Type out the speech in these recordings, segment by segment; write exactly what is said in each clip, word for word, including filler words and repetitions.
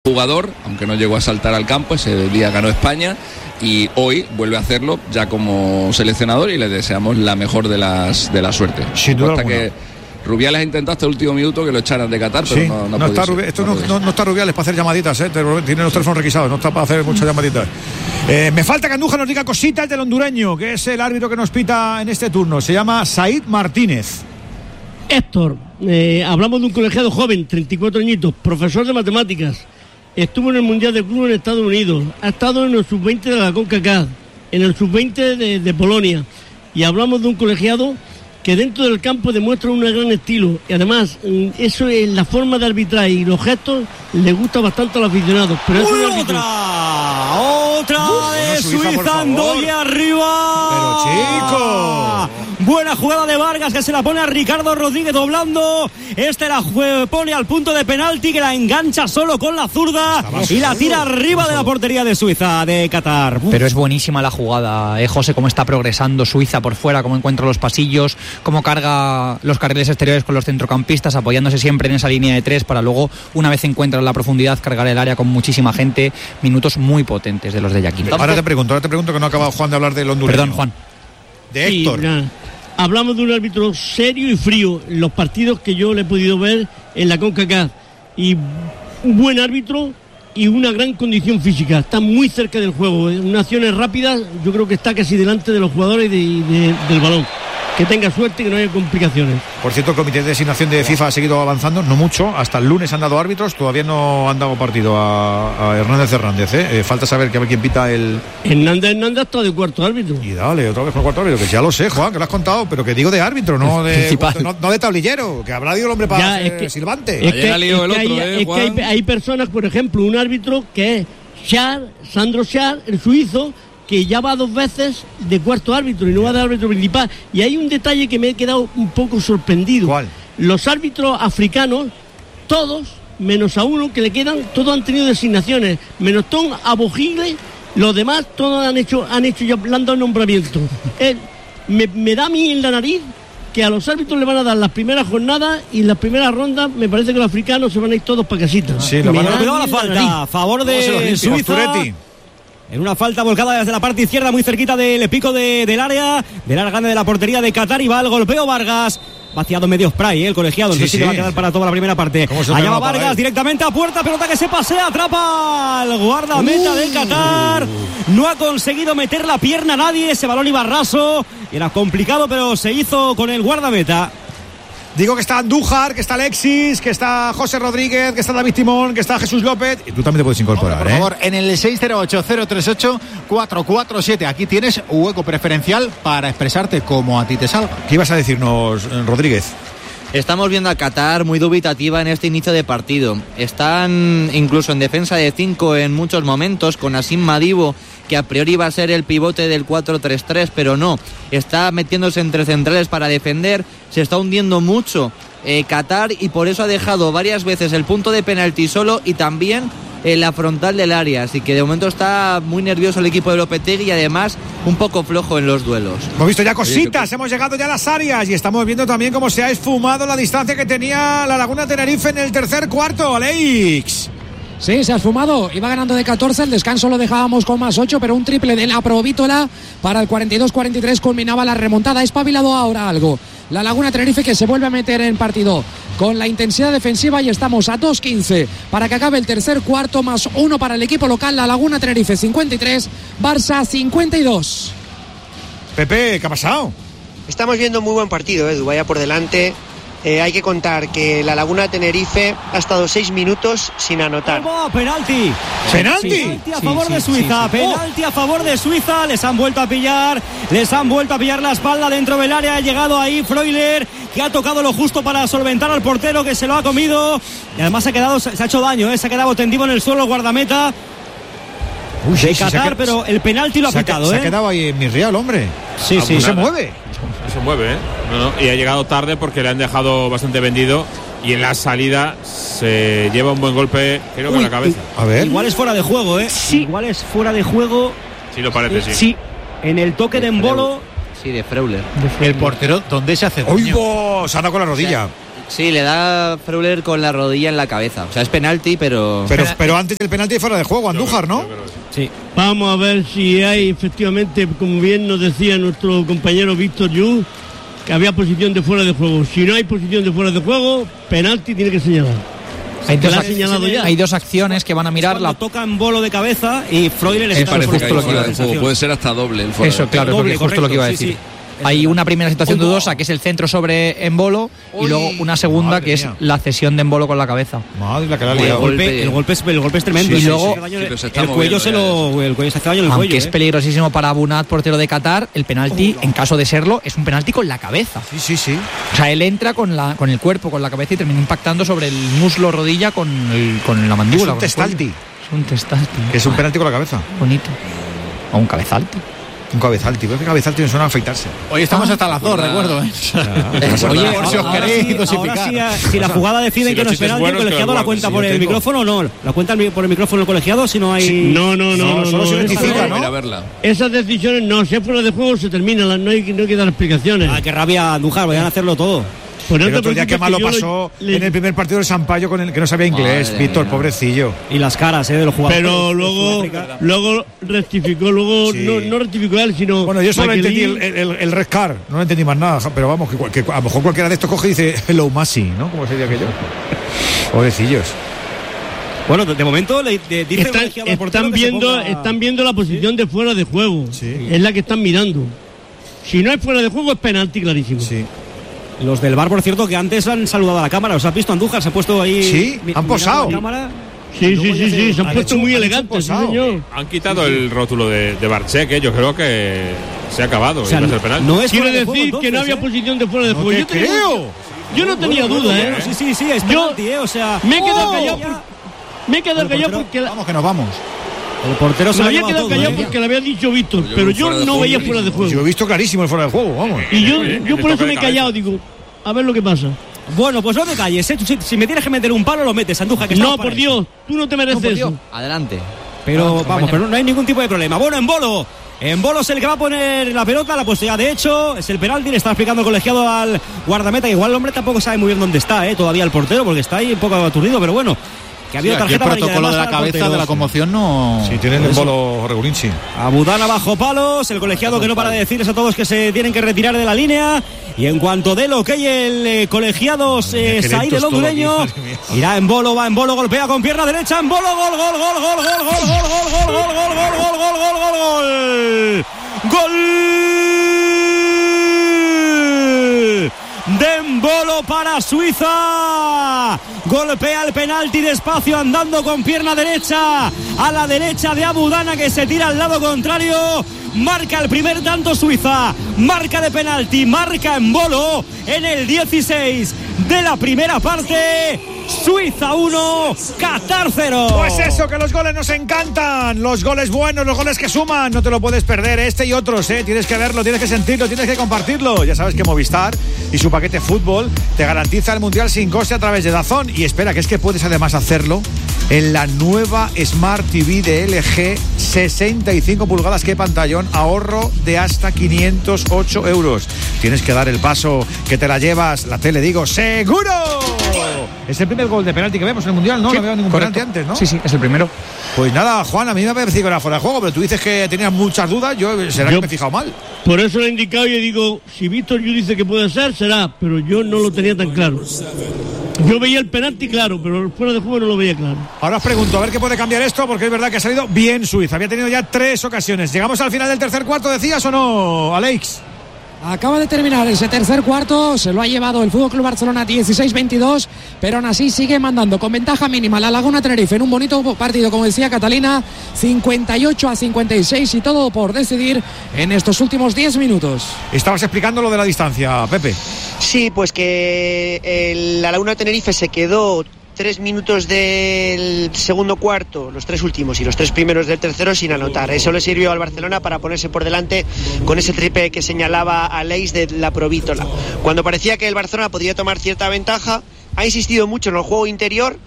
jugador, aunque no llegó a saltar al campo, ese día ganó España y hoy vuelve a hacerlo ya como seleccionador y le deseamos la mejor de las de la suerte. Sin duda hasta alguna. que Rubiales intentó hasta el último minuto que lo echaran de Qatar, pero Sí, no, no, no está ser, Rubi- esto no, no, no, no está Rubiales para hacer llamaditas, ¿eh? Tiene los teléfonos requisados, no está para hacer muchas llamaditas. Eh, me falta que Andújar nos diga cositas del hondureño, que es el árbitro que nos pita en este turno. Se llama Said Martínez. Héctor, eh, hablamos de un colegiado joven, treinta y cuatro añitos, profesor de matemáticas. Estuvo en el Mundial de Club en Estados Unidos. Ha estado en el sub veinte de la CONCACAF, en el sub veinte de, de Polonia. Y hablamos de un colegiado que dentro del campo demuestra un gran estilo. Y además, eso es la forma de arbitrar y los gestos le gusta bastante a los aficionados. Pero es un árbitro... ¡Otra! ¡Otra Uf, de bueno, Suiza, Suiza! Andoy arriba. Pero chico. Buena jugada de Vargas que se la pone a Ricardo Rodríguez doblando. Este la jue- pone al punto de penalti que la engancha solo con la zurda y la tira arriba de la portería de Suiza, de Qatar. Uf. Pero es buenísima la jugada, ¿eh, José? Cómo está progresando Suiza por fuera, cómo encuentra los pasillos, cómo carga los carriles exteriores con los centrocampistas, apoyándose siempre en esa línea de tres para luego, una vez encuentran la profundidad, cargar el área con muchísima gente. Minutos muy potentes de los de Yaquín. Ahora te pregunto, ahora te pregunto que no ha acabado Juan de hablar del hondureño. Perdón, Juan. De Héctor. Sí, nada. Hablamos de un árbitro serio y frío en los partidos que yo le he podido ver en la CONCACAF. Y un buen árbitro y una gran condición física. Está muy cerca del juego. En acciones rápidas, yo creo que está casi delante de los jugadores de, de, del balón. Que tenga suerte y que no haya complicaciones. Por cierto, el comité de designación de FIFA ha seguido avanzando, no mucho. Hasta el lunes han dado árbitros, todavía no han dado partido a, a Hernández Hernández. ¿eh? Eh, falta saber que a ver quién pita el. Hernández Hernández está de cuarto árbitro. Y dale, otra vez con el cuarto árbitro, que ya lo sé, Juan, que lo has contado, pero que digo de árbitro, no de, no, no de tablillero, que habrá ido el hombre para Ya, ser es que- silbante. Es que, Ayer ha liado es el que otro, hay, ¿eh, es que hay, Juan? hay personas, por ejemplo, un árbitro que es Schär, Sandro Schär, el suizo, que ya va dos veces de cuarto árbitro y no va de árbitro principal. Y hay un detalle que me he quedado un poco sorprendido. ¿Cuál? Los árbitros africanos, todos, menos a uno que le quedan, todos han tenido designaciones, menos Tom Abogigle, los demás todos han hecho, han hecho ya le han dado nombramiento. Eh, me, me da a mí en la nariz que a los árbitros le van a dar las primeras jornadas y en las primeras rondas me parece que los africanos se van a ir todos para casita. Sí, lo Me van a- da Cuidado a la mí en falta nariz. a favor ¿Cómo se los de limpia? Suiza. Turetti. En una falta volcada desde la parte izquierda, muy cerquita del pico de, del área, del área grande de la portería de Qatar, y va el golpeo Vargas. Vaciado medio spray, ¿eh? El colegiado. Sí, No sé si sí. le va a quedar para toda la primera parte. ¿Cómo se Allá lo va pega para Vargas él? directamente a puerta, pelota que se pasea, atrapa al guardameta Uh. de Qatar. No ha conseguido meter la pierna a nadie, ese balón iba raso. Era complicado, pero se hizo con el guardameta. Digo que está Andújar, que está Alexis, que está José Rodríguez, que está David Timón, que está Jesús López. Y tú también te puedes incorporar, Por ¿eh? favor, en el seis cero ocho cero tres ocho cuatro cuatro siete. Aquí tienes hueco preferencial para expresarte como a ti te salga. ¿Qué ibas a decirnos, eh, Rodríguez? Estamos viendo a Qatar muy dubitativa en este inicio de partido. Están incluso en defensa de cinco en muchos momentos, con Asim Madibo, que a priori va a ser el pivote del cuatro tres tres, pero no. Está metiéndose entre centrales para defender. Se está hundiendo mucho eh, Qatar, y por eso ha dejado varias veces el punto de penalti solo y también en la frontal del área. Así que de momento está muy nervioso el equipo de Lopetegui y además un poco flojo en los duelos. Hemos visto ya cositas, hemos llegado ya a las áreas y estamos viendo también cómo se ha esfumado la distancia que tenía la Laguna Tenerife en el tercer cuarto, Alex. Sí, se ha esfumado, iba ganando de catorce, el descanso lo dejábamos con más ocho, pero un triple de la Provítola para el cuarenta y dos cuarenta y tres culminaba la remontada. Ha espabilado ahora algo la Laguna Tenerife, que se vuelve a meter en partido con la intensidad defensiva, y estamos a dos quince para que acabe el tercer cuarto, más uno para el equipo local. La Laguna Tenerife cincuenta y tres, Barça cincuenta y dos. Pepe, ¿qué ha pasado? Estamos viendo un muy buen partido, Edu, vaya por delante. Eh, hay que contar que la Laguna Tenerife ha estado seis minutos sin anotar. ¡Oh, penalti! ¿Penalti? Penalti a Sí, favor sí, de sí, Suiza, sí. penalti a favor de Suiza. Les han vuelto a pillar, les han vuelto a pillar la espalda dentro del área. Ha llegado ahí Freuler, que ha tocado lo justo para solventar al portero, que se lo ha comido. Y además se ha quedado, se ha hecho daño, ¿eh? Se ha quedado tendido en el suelo el guardameta Uy, de sí, sí, se ha Qatar, quedado- pero el penalti lo ha se ha, pitado, se ¿eh? ha quedado ahí en mi real, hombre. Sí, Ah, sí. pues se Nada. mueve. No se mueve, ¿eh? No, no. Y ha llegado tarde porque le han dejado bastante vendido, y en la salida se lleva un buen golpe, creo que en la cabeza. A ver. Igual es fuera de juego, ¿eh? Sí. Igual es fuera de juego. Sí, lo parece, sí. Sí, en el toque de embolo. Sí, de Freuler. El portero, ¿dónde se hace ¡Uy, daño? bo! Se ha dado con la rodilla. Sí, le da Freuler con la rodilla en la cabeza. O sea, es penalti, pero... Pero, pero antes del penalti fuera de juego, Andújar, ¿no? Sí. Vamos a ver si hay efectivamente, como bien nos decía nuestro compañero Víctor Yu, que había posición de fuera de juego. Si no hay posición de fuera de juego, penalti tiene que señalar. Hay dos, ha señalado ya. hay dos acciones que van a mirar. La toca en bolo de cabeza y Freuler es está parece justo que lo que fuera de juego. Puede ser hasta doble el fuera Eso, de claro, doble, es justo correcto, lo que iba a sí, decir. sí. Hay una primera situación Uy, dudosa, que es el centro sobre Embolo, y luego una segunda, madre que es mía. la cesión de Embolo con la cabeza. Madre la que la ha El liado. golpe, el, golpe es, el golpe es tremendo. Sí, y sí, luego sí. el, Sí, pero se está el cuello moviendo, se lo, el cuello se hace daño en el Aunque cuello. es ¿eh? peligrosísimo para Abunat, portero de Qatar, el penalti, en caso de serlo, es un penalti con la cabeza. Sí, sí, sí. O sea, él entra con la con el cuerpo, con la cabeza y termina impactando sobre el muslo rodilla con, el, con la mandíbula. Es un testalti. Es un testalti. Que es un penalti con la cabeza. Bonito. O un cabezalti. Un cabezalti. ¿Ves que cabezalti me suena a afeitarse? Hoy estamos hasta las dos, recuerdo. ¿eh? Oye, por si os ahora queréis sí, dosificar. ahora sí, si la jugada deciden Si que los no es chistes penalti, el buenos, que colegiado los la guarden. cuenta Sí, por yo el tengo. micrófono o no. ¿La cuenta por el micrófono el colegiado? Si no hay. No, no, no, no. solo no, se esa- notifica, Ir a ¿no? verla. Esas decisiones no, si es fuera de juego se termina, no hay, no hay que dar explicaciones. Ah, qué rabia, Andújar, vayan a hacerlo todo. Pues no El te otro día preocupes que malo yo le- pasó le- en el primer partido del Sampaio con el que no sabía inglés. Madre Víctor, mía. pobrecillo. Y las caras, ¿eh? De los jugadores. Pero luego, luego rectificó, luego Sí. no, no rectificó él, sino. Bueno, yo solo entendí Maquelin. el, el, el red card, no entendí más nada, pero vamos, que, cual- que a lo mejor cualquiera de estos coge y dice hello Masi, ¿no? Como sería aquello. Pobrecillos. Bueno, de, de momento le de- dice el Están, colegiado al portero están que se viendo, ponga- están viendo la posición de fuera de juego. Sí. Es la que están mirando. Si no es fuera de juego, es penalti clarísimo. Sí. Los del bar, por cierto, que antes han saludado a la cámara. ¿Os has visto? Andújar se ha puesto ahí. Sí, mi- han mirando posado. la cámara. Sí, sí, sí, sí, se han han puesto hecho- muy han hecho elegantes, sí, posado. señor. Han quitado el rótulo de, de Barchek, ¿eh? Yo creo que se ha acabado. O sea, iba a ser penalti. no es Quiere fuera de decir juego, que no entonces, había ¿eh? posición de fuera de No juego. te Yo tenía- creo. Yo no tenía Bueno, duda, bueno, ¿eh? Sí, sí, sí, es Yo- penalti, ¿eh? O sea. Me he quedado ¡Oh! callado Ya. por- me he quedado El callado portero- porque la, Vamos, que nos vamos. El portero se me lo ha había llevado quedado todo, callado ¿eh? porque le había dicho Víctor, Yo pero un yo fuera de no juego veía clarísimo. fuera de Yo he juego. visto clarísimo el fuera de juego, vamos. Y yo, En el yo por eso toque me he de callado, cabeza. digo, a ver lo que pasa. Bueno, pues no te calles, ¿eh? Tú, Si, si me tienes que meter un palo, lo metes, Andújar, que estamos No, para por eso. Dios, tú no te mereces eso. Adelante. Pero Ah, vamos, compañero. pero no hay ningún tipo de problema. Bueno, en bolo. En bolo es el que va a poner la pelota, la pues ya de hecho, es el penalti, le está explicando el colegiado al guardameta, que igual el hombre tampoco sabe muy bien dónde está, eh, todavía el portero, porque está ahí un poco aturdido, pero bueno, que ha Sí, habido aquí el tarjeta amarilla protocolo de la además al cabeza portero. de la conmoción no. Sí, tienen el bolo Regulín, sí. Abudana bajo palos, el colegiado que no para de decirles a todos que se tienen que retirar de la línea. Y en cuanto de lo que hay el eh, colegiado eh, qué Said lentos el hondureño, todo aquí, madre mía. irá en bolo, va en bolo, golpea con pierna derecha, en bolo, gol, gol, gol, gol, gol, gol, gol, gol, gol, gol, gol, gol, gol, gol, gol, gol, gol. Dembolo para Suiza. Golpea el penalti despacio andando con pierna derecha a la derecha de Abudana, que se tira al lado contrario. Marca el primer tanto Suiza. Marca de penalti, marca Embolo en el dieciséis de la primera parte. Suiza uno, Qatar cero. Pues eso, que los goles nos encantan. Los goles buenos, los goles que suman. No te lo puedes perder, este y otros, ¿eh? Tienes que verlo, tienes que sentirlo, tienes que compartirlo. Ya sabes que Movistar y su paquete fútbol te garantiza el Mundial sin coste a través de DAZN. Y espera, que es que puedes además hacerlo en la nueva Smart T V de L G, sesenta y cinco pulgadas, qué pantallón, ahorro de hasta quinientos ocho euros. Tienes que dar el paso, que te la llevas, la tele, digo, ¡seguro! Es el primer gol de penalti que vemos en el Mundial, ¿no? Sí, no había ningún correcto. penalti antes, ¿no? Sí, sí, es el primero. Pues nada, Juan, a mí me ha parecido que era fuera de juego, pero tú dices que tenías muchas dudas, yo será Yo- que me he fijado mal. Por eso lo he indicado y digo, si Víctor Yu dice que puede ser, será, pero yo no lo tenía tan claro. Yo veía el penalti claro, pero el fuera de juego no lo veía claro. Ahora os pregunto, a ver qué puede cambiar esto, porque es verdad que ha salido bien Suiza. Había tenido ya tres ocasiones. ¿Llegamos al final del tercer cuarto, decías o no, Alex? Acaba de terminar ese tercer cuarto, se lo ha llevado el F C Barcelona dieciséis veintidós, pero aún así sigue mandando con ventaja mínima la Laguna Tenerife en un bonito partido, como decía Catalina, cincuenta y ocho a cincuenta y seis y todo por decidir en estos últimos diez minutos. Estabas explicando lo de la distancia, Pepe. Sí, pues que el, la Laguna Tenerife se quedó tres minutos del segundo cuarto, los tres últimos y los tres primeros del tercero sin anotar. Eso le sirvió al Barcelona para ponerse por delante con ese triple que señalaba Aleix de la Provítola. Cuando parecía que el Barcelona podría tomar cierta ventaja, ha insistido mucho en el juego interior,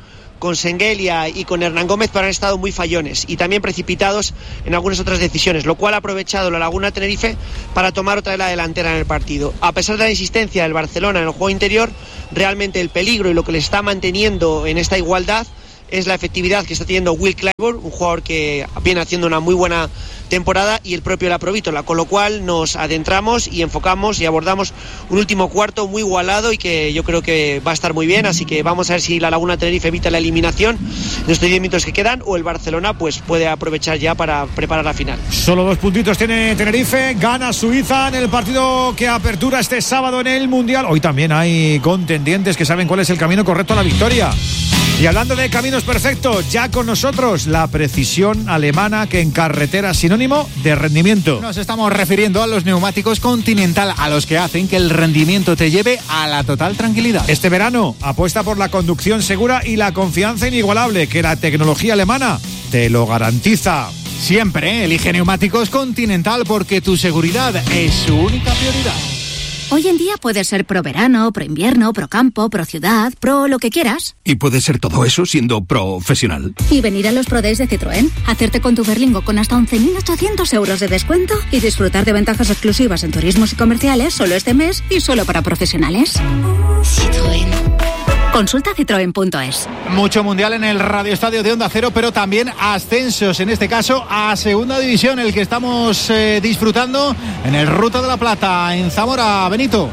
con Sengelia y con Hernán Gómez, pero han estado muy fallones y también precipitados en algunas otras decisiones, lo cual ha aprovechado la Laguna Tenerife para tomar otra vez la delantera en el partido. A pesar de la insistencia del Barcelona en el juego interior, realmente el peligro y lo que les está manteniendo en esta igualdad es la efectividad que está teniendo Will Clyburn, un jugador que viene haciendo una muy buena temporada, y el propio La Provítola, con lo cual nos adentramos y enfocamos y abordamos un último cuarto muy igualado y que yo creo que va a estar muy bien, así que vamos a ver si la Laguna Tenerife evita la eliminación en estos diez minutos que quedan, o el Barcelona pues puede aprovechar ya para preparar la final. Solo dos puntitos tiene Tenerife, gana Suiza en el partido que apertura este sábado en el Mundial. Hoy también hay contendientes que saben cuál es el camino correcto a la victoria. Y hablando de caminos perfectos, ya con nosotros la precisión alemana, que en carretera es sinónimo de rendimiento. Nos estamos refiriendo a los neumáticos Continental, a los que hacen que el rendimiento te lleve a la total tranquilidad. Este verano apuesta por la conducción segura y la confianza inigualable que la tecnología alemana te lo garantiza. Siempre elige neumáticos Continental, porque tu seguridad es su única prioridad. Hoy en día puedes ser pro verano, pro invierno, pro campo, pro ciudad, pro lo que quieras. Y puedes ser todo eso siendo profesional. Y venir a los Pro Days de Citroën, hacerte con tu Berlingo con hasta once mil ochocientos euros de descuento y disfrutar de ventajas exclusivas en turismos y comerciales solo este mes y solo para profesionales. Citroën. Consulta citroen punto es. Mucho mundial en el Radio Estadio de Onda Cero, pero también ascensos, en este caso a Segunda División, el que estamos eh, disfrutando en el Ruta de la Plata, en Zamora. Benito.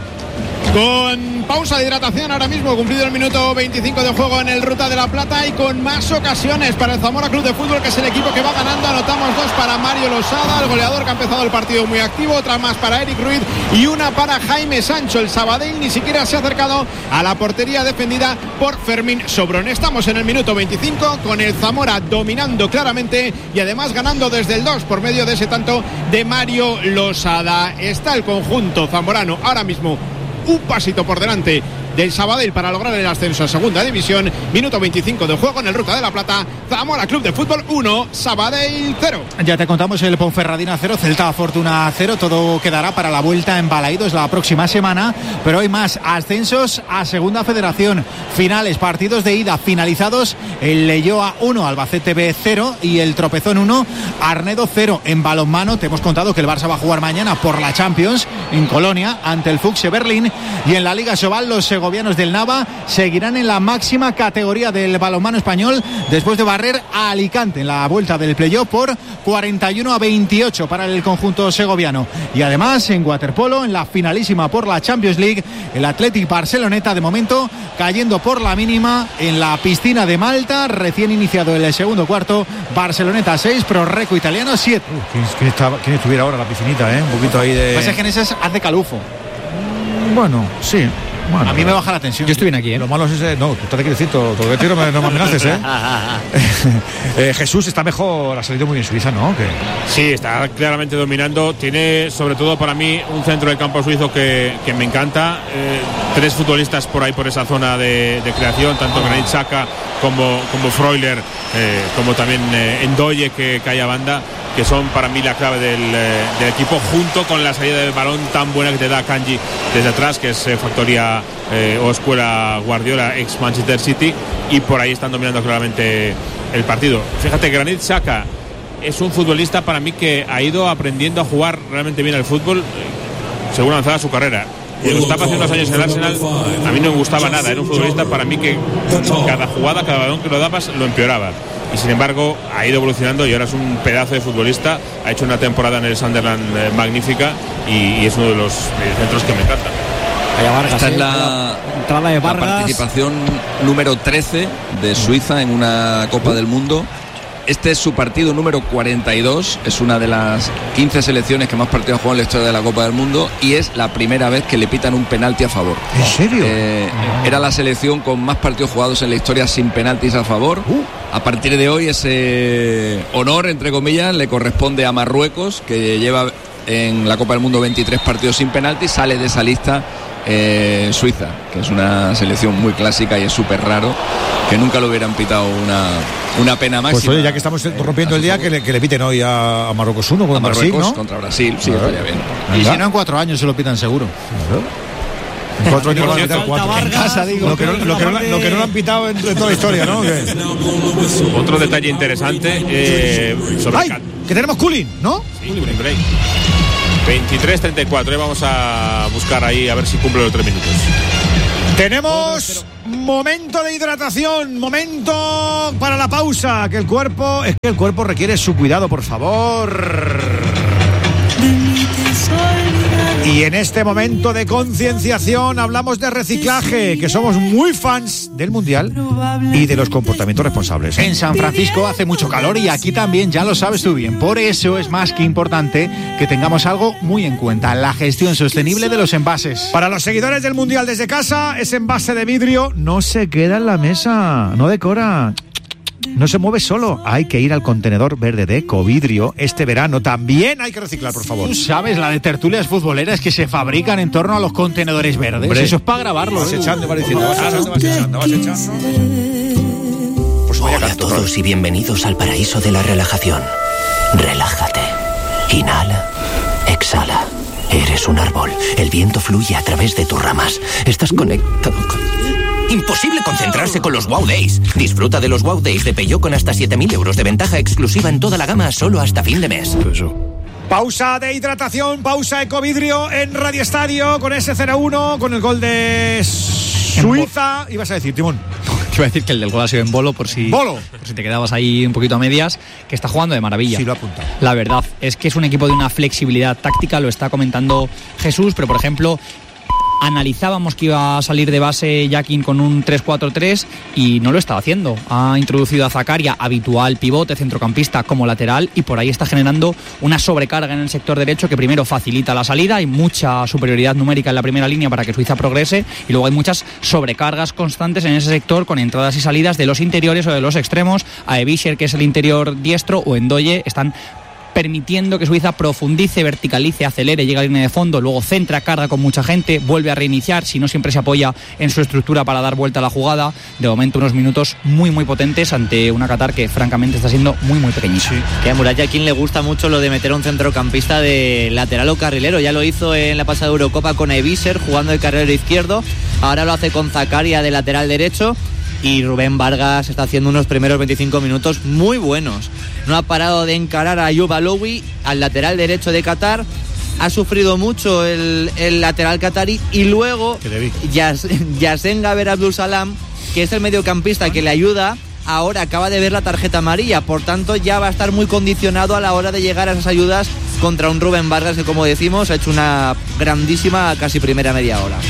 Con pausa de hidratación ahora mismo, cumplido el minuto veinticinco de juego en el Ruta de la Plata, y con más ocasiones para el Zamora Club de Fútbol, que es el equipo que va ganando. Anotamos dos para Mario Losada, el goleador, que ha empezado el partido muy activo, otra más para Eric Ruiz y una para Jaime Sancho. El Sabadell ni siquiera se ha acercado a la portería defendida por Fermín Sobrón. Estamos en el minuto veinticinco con el Zamora dominando claramente y además ganando desde el dos por medio de ese tanto de Mario Losada. Está el conjunto zamorano ahora mismo un pasito por delante del Sabadell para lograr el ascenso a Segunda División. Minuto veinticinco de juego en el Ruta de la Plata. Zamora Club de Fútbol uno, Sabadell cero. Ya te contamos el Ponferradina cero, Celta Fortuna cero. Todo quedará para la vuelta en Balaídos la próxima semana, pero hay más ascensos a Segunda Federación. Finales, partidos de ida finalizados: el Leioa uno, Albacete B cero y el Tropezón uno, Arnedo cero. En balonmano te hemos contado que el Barça va a jugar mañana por la Champions en Colonia ante el Fuchse Berlín, y en la Liga Sobal los segovianos del Nava seguirán en la máxima categoría del balonmano español después de barrer a Alicante en la vuelta del playoff por cuarenta y uno a veintiocho para el conjunto segoviano. Y además en waterpolo, en la finalísima por la Champions League, el Athletic Barceloneta de momento cayendo por la mínima en la piscina de Malta, recién iniciado el segundo cuarto. Barceloneta seis, Prorreco Italiano siete. Uh, ¿quién, quién, estaba, ¿Quién estuviera ahora en la piscinita, eh? Un poquito ahí de... Pues es que en esas hace calufo. Bueno, sí. Bueno, a mí me baja la tensión. Yo estoy bien aquí, ¿eh? Lo malo es ese... No, tú te quieres decir todo, todo tiro, no, no me amenaces, ¿eh? eh Jesús está mejor, ha salido muy bien Suiza, ¿no? ¿Qué? Sí, está claramente dominando. Tiene, sobre todo para mí, un centro del campo suizo que, que me encanta. Eh, tres futbolistas por ahí, por esa zona de, de creación, tanto Granit Xhaka como, como Freuler, eh, como también eh, Ndoye, que cae a banda, que son para mí la clave del, eh, del equipo, junto con la salida del balón tan buena que te da Kanji desde atrás, que es eh, factoría eh, o escuela Guardiola, ex Manchester City, y por ahí están dominando claramente el partido. Fíjate, Granit Xhaka es un futbolista para mí que ha ido aprendiendo a jugar realmente bien al fútbol eh, según avanzaba su carrera. Y lo estaba haciendo unos años en el Arsenal, a mí no me gustaba nada. Era un futbolista para mí que cada jugada, cada balón que lo dabas lo empeoraba, y sin embargo ha ido evolucionando y ahora es un pedazo de futbolista. Ha hecho una temporada en el Sunderland eh, magnífica, y, y es uno de los eh, centros que me encantan. Vargas, Esta es la, entrada de Vargas. La participación número trece de Suiza en una Copa del Mundo. Este es su partido número cuarenta y dos, es una de las quince selecciones que más partidos ha jugado en la historia de la Copa del Mundo, y es la primera vez que le pitan un penalti a favor. ¿En serio? Eh, era la selección con más partidos jugados en la historia sin penaltis a favor. Uh. A partir de hoy ese honor, entre comillas, le corresponde a Marruecos, que lleva en la Copa del Mundo veintitrés partidos sin penaltis. Sale de esa lista eh, Suiza, que es una selección muy clásica, y es súper raro que nunca le hubieran pitado una, una pena máxima. Pues oye, ya que estamos rompiendo eh, el día, que le, que le piten hoy a, a Marruecos uno contra Brasil, ¿no? contra Brasil, sí, estaría bien. Y si no, en cuatro años se lo pitan seguro. Cuatro años van a meter cuatro. En casa, digo. Lo que no, lo que no, lo que no lo han pitado en, en toda la historia, ¿no? ¿Qué? Otro detalle interesante eh, sobre ¡Ay! Que tenemos cooling, ¿no? Sí, cooling break. veintitrés treinta y cuatro. Eh, vamos a buscar ahí a ver si cumple los tres minutos. Tenemos momento de hidratación, momento para la pausa, que el cuerpo, es que el cuerpo requiere su cuidado, por favor. Y en este momento de concienciación hablamos de reciclaje, que somos muy fans del Mundial y de los comportamientos responsables. En San Francisco hace mucho calor y aquí también, ya lo sabes tú bien. Por eso es más que importante que tengamos algo muy en cuenta, la gestión sostenible de los envases. Para los seguidores del Mundial desde casa, ese envase de vidrio no se queda en la mesa, no decora. No se mueve solo, hay que ir al contenedor verde de Ecovidrio este verano. También hay que reciclar, por favor. ¿Tú sabes la de tertulias futboleras que se fabrican en torno a los contenedores verdes? Hombre, eso es para grabarlo. Vas ¿eh? echando, vas diciendo, vas echando, vas echando, vas echando. Pues hola a todos y bienvenidos al paraíso de la relajación. Relájate. Inhala. Exhala. Eres un árbol. El viento fluye a través de tus ramas. Estás conectado con... Imposible concentrarse con los Wow Days. Disfruta de los Wow Days de Peugeot con hasta siete mil euros de ventaja exclusiva en toda la gama solo hasta fin de mes. Pausa de hidratación, pausa Ecovidrio en Radio Estadio con ese cero uno, con el gol de Suiza. ¿Ibas a decir, Timón? Te iba a decir que el del gol ha sido en Bolo, por si, Bolo. por si te quedabas ahí un poquito a medias, que está jugando de maravilla. Sí, lo ha apuntado. La verdad es que es un equipo de una flexibilidad táctica, lo está comentando Jesús, pero por ejemplo... Analizábamos que iba a salir de base Yakin con un tres cuatro tres y no lo estaba haciendo. Ha introducido a Zakaria, habitual pivote, centrocampista como lateral, y por ahí está generando una sobrecarga en el sector derecho que primero facilita la salida. Hay mucha superioridad numérica en la primera línea para que Suiza progrese y luego hay muchas sobrecargas constantes en ese sector con entradas y salidas de los interiores o de los extremos. A Ebischer, que es el interior diestro, o Ndoye están permitiendo que Suiza profundice, verticalice, acelere, llegue a la línea de fondo, luego centra, carga con mucha gente, vuelve a reiniciar, si no siempre se apoya en su estructura para dar vuelta a la jugada. De momento unos minutos muy muy potentes ante una Qatar que francamente está siendo muy muy pequeñita. Sí. Que a Murat Yakin le gusta mucho lo de meter a un centrocampista de lateral o carrilero, ya lo hizo en la pasada Eurocopa con Ebischer jugando de carrilero izquierdo, ahora lo hace con Zakaria de lateral derecho. Y Rubén Vargas está haciendo unos primeros veinticinco minutos muy buenos. No ha parado de encarar a Ayub Aloui, al lateral derecho de Qatar. Ha sufrido mucho el, el lateral qatarí. Y luego Yas, Yassen Gaber Abdul Salam, que es el mediocampista que le ayuda, ahora acaba de ver la tarjeta amarilla. Por tanto, ya va a estar muy condicionado a la hora de llegar a esas ayudas contra un Rubén Vargas que, como decimos, ha hecho una grandísima casi primera media hora.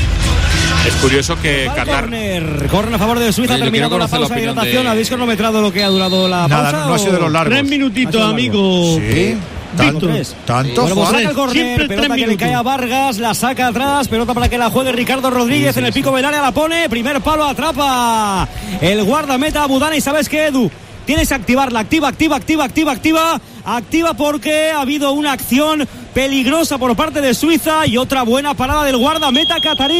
Es curioso que Qatar... Corner, corner a favor de Suiza, Oye, terminando la pausa de hidratación. De... ¿Habéis cronometrado lo que ha durado la Nada, pausa? No, no ha sido de los largos. Tres minutitos, amigo. Sí. Tanto, tanto. Bueno, pues saca el córner, pelota que le cae a Vargas, la saca atrás, pelota para que la juegue Ricardo Rodríguez, sí, sí, en el pico del área, la pone, primer palo, atrapa el guardameta Budana. Y ¿sabes qué, Edu? Tienes que activarla, activa, activa, activa, activa, activa, activa, porque ha habido una acción peligrosa por parte de Suiza y otra buena parada del guardameta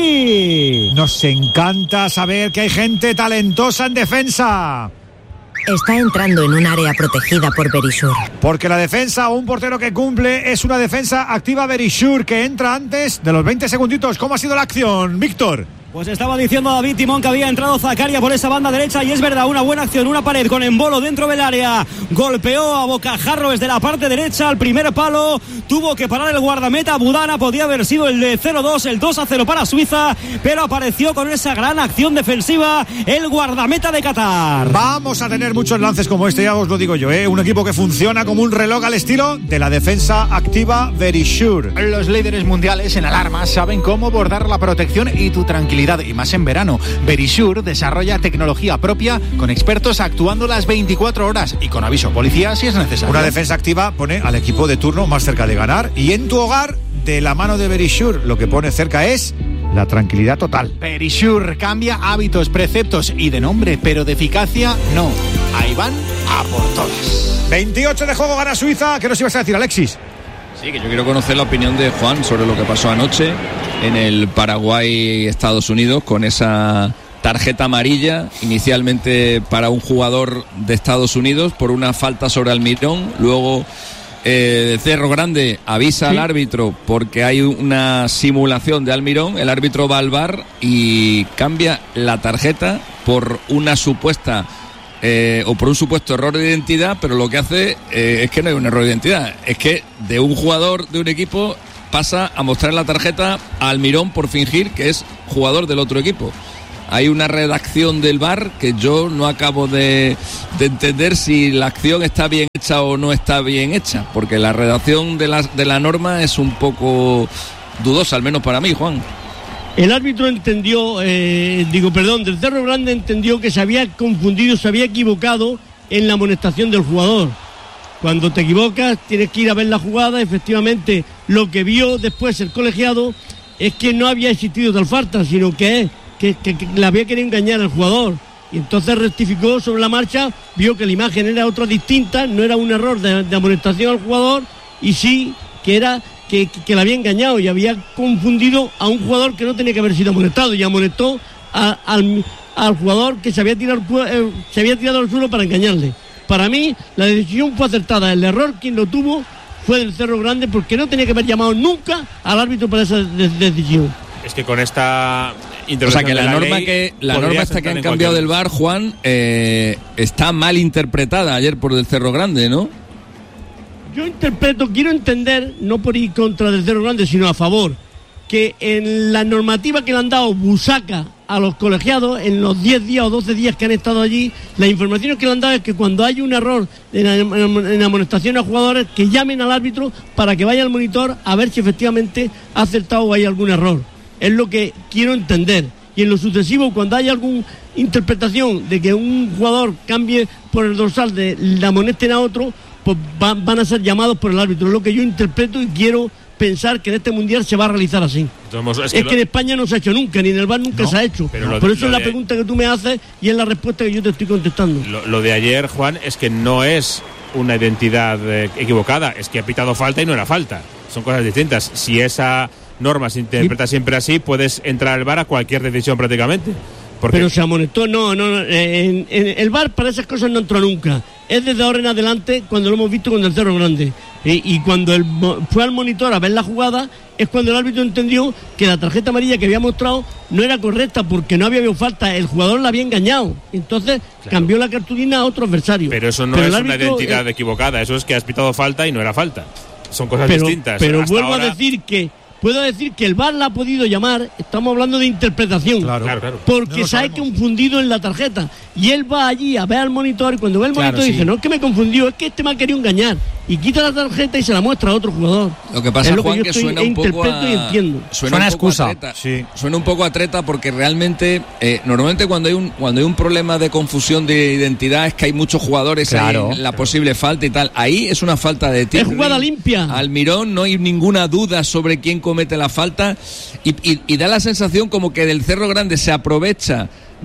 qatarí. Nos encanta saber que hay gente talentosa en defensa. Está entrando en un área protegida por Verisur. Porque la defensa o un portero que cumple es una defensa activa Verisur, que entra antes de los veinte segunditos. ¿Cómo ha sido la acción, Víctor? Pues estaba diciendo David Timón que había entrado Zakaria por esa banda derecha y es verdad, una buena acción, una pared con Embolo dentro del área, golpeó a bocajarro desde la parte derecha al primer palo, tuvo que parar el guardameta Budana, podía haber sido el de cero dos, el dos a cero para Suiza, pero apareció con esa gran acción defensiva el guardameta de Qatar. Vamos a tener muchos lances como este, ya os lo digo yo, ¿eh? Un equipo que funciona como un reloj al estilo de la defensa activa Verisur. Los líderes mundiales en alarma saben cómo bordar la protección y tu tranquilidad, y más en verano. Verisur desarrolla tecnología propia con expertos actuando las veinticuatro horas y con aviso a policía si es necesario. Una defensa activa pone al equipo de turno más cerca de ganar, y en tu hogar, de la mano de Verisur, lo que pone cerca es la tranquilidad total. Verisur cambia hábitos, preceptos y de nombre, pero de eficacia no. Ahí van a por todas. veintiocho de juego, gana Suiza. ¿Qué nos ibas a decir, Alexis? Sí, que yo quiero conocer la opinión de Juan sobre lo que pasó anoche en el Paraguay-Estados Unidos con esa tarjeta amarilla, inicialmente para un jugador de Estados Unidos por una falta sobre Almirón, luego eh, Cerro Grande avisa Sí. al árbitro porque hay una simulación de Almirón, el árbitro va al V A R y cambia la tarjeta por una supuesta eh, o por un supuesto error de identidad, pero lo que hace eh, es que no hay un error de identidad, es que de un jugador de un equipo pasa a mostrar la tarjeta a Almirón por fingir que es jugador del otro equipo. Hay una redacción del V A R que yo no acabo de, de entender si la acción está bien hecha o no está bien hecha, porque la redacción de la, de la norma es un poco dudosa, al menos para mí, Juan. El árbitro entendió, eh, digo, perdón, del Cerro Grande entendió que se había confundido, se había equivocado en la amonestación del jugador. Cuando te equivocas, tienes que ir a ver la jugada. Efectivamente, lo que vio después el colegiado es que no había existido tal falta, sino que, que, que, que le había querido engañar al jugador. Y entonces rectificó sobre la marcha, vio que la imagen era otra distinta, no era un error de, de amonestación al jugador, y sí que era que, que, que le había engañado y había confundido a un jugador que no tenía que haber sido amonestado, y amonestó a, al, al jugador que se había tirado, eh, se había tirado al suelo para engañarle. Para mí, la decisión fue acertada. El error, quien lo tuvo, fue del Cerro Grande, porque no tenía que haber llamado nunca al árbitro para esa de- decisión. Es que con esta O introducción sea que de la, la norma ley, que la podría norma esta que sentar han en cambiado cualquier- del V A R, Juan, eh, está mal interpretada ayer por el Cerro Grande, ¿no? Yo interpreto, quiero entender, no por ir contra del Cerro Grande, sino a favor, que en la normativa que le han dado Busaca a los colegiados, en los diez días o doce días que han estado allí, las informaciones que le han dado es que cuando hay un error en, en, en amonestación a jugadores, que llamen al árbitro para que vaya al monitor a ver si efectivamente ha acertado o hay algún error. Es lo que quiero entender. Y en lo sucesivo, cuando haya alguna interpretación de que un jugador cambie por el dorsal de la amonesten a otro, pues van, van a ser llamados por el árbitro. Es lo que yo interpreto y quiero pensar que en este mundial se va a realizar así. Entonces, es Es que que, lo- en España no se ha hecho nunca, ni en el V A R nunca No, se ha hecho. pero lo- Por eso lo es la de- pregunta que tú me haces y es la respuesta que yo te estoy contestando. Lo, lo de ayer, Juan, es que no es una identidad eh, equivocada, es que ha pitado falta y no era falta. Son cosas distintas. Si esa norma se interpreta siempre así, puedes entrar al V A R a cualquier decisión prácticamente. Porque Pero se amonestó, no, no, no, en, en el V A R para esas cosas no entró nunca. Es desde ahora en adelante cuando lo hemos visto con el Cerro Grande. Y, y cuando él mo- fue al monitor a ver la jugada, es cuando el árbitro entendió que la tarjeta amarilla que había mostrado no era correcta porque no había habido falta, el jugador la había engañado. Entonces cambió la cartulina a otro adversario. Pero eso no Pero es el una árbitro, identidad eh, equivocada, eso es que has pitado falta y no era falta. Son cosas pero, distintas. Pero Hasta vuelvo ahora- a decir que puedo decir que el V A R la ha podido llamar, estamos hablando de interpretación, Claro, claro, claro. porque No lo se ha sabemos. confundido en la tarjeta y él va allí a ver al monitor y cuando ve el Claro, monitor sí. dice, no es que me confundió, es que este me ha querido engañar y quita la tarjeta y se la muestra a otro jugador. Lo que pasa, es lo Juan, que, que, yo estoy, suena un poco interpreto a... y entiendo. Suena, un poco a treta. Suena un poco a treta porque realmente, eh, normalmente cuando hay un cuando hay un problema de confusión de identidad es que hay muchos jugadores Claro. ahí en la posible falta y tal. Ahí es una falta de tiempo. Es jugada limpia. Almirón, no hay ninguna duda sobre quién comete la falta y, y- y da la sensación como que del Cerro Grande se aprovecha